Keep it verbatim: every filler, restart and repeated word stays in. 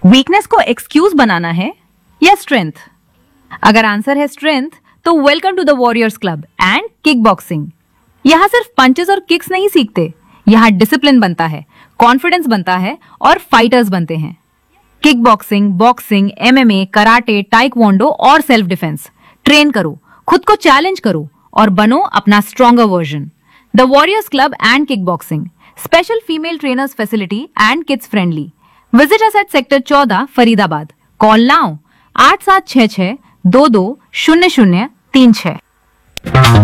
Weakness को excuse बनाना है या स्ट्रेंथ? अगर आंसर है स्ट्रेंथ, तो welcome to the warriors club and kick boxing. यहाँ सिर्फ पंचेस और किक्स नहीं सीखते, यहाँ डिसिप्लिन बनता है, कॉन्फिडेंस बनता है और फाइटर्स बनते हैं। Kick boxing, boxing, MMA, karate, taekwondo और सेल्फ डिफेंस ट्रेन करो, खुद को चैलेंज करो और बनो अपना stronger version. The warriors club and kick boxing, special female trainers facility and kids friendly. Visit us at sector चौदह, फरीदाबाद। कॉल नाउ आठ सात छह छह दो दो शून्य शून्य तीन छह।